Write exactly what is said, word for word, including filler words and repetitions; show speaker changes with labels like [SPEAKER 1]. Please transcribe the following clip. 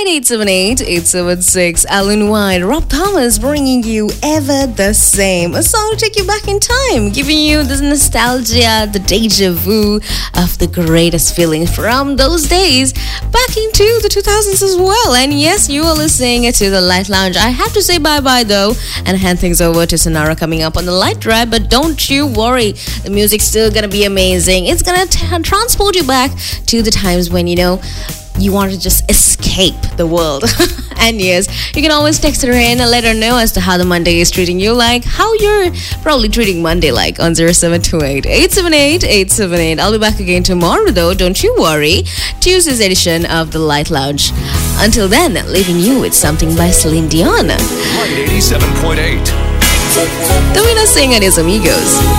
[SPEAKER 1] eight seven eight, eight seven six. Alan White, Rob Thomas bringing you Ever the Same. A song to take you back in time, giving you the nostalgia, the deja vu of the greatest feelings from those days back into the two thousands as well. And yes, you are listening to the Light Lounge. I have to say bye-bye though and hand things over to Sonara coming up on the Light Drive. But don't you worry, the music's still gonna be amazing. It's gonna t- transport you back to the times when, you know, you want to just escape the world. And yes, you can always text her in and let her know as to how the Monday is treating you, like how you're probably treating Monday like on zero seven two eight, eight seven eight, eight seven eight. I'll be back again tomorrow though, don't you worry. Tuesday's edition of the Light Lounge. Until then, leaving you with something by Celine Dion.
[SPEAKER 2] eighty-seven point eight.
[SPEAKER 1] The winner sing and his amigos.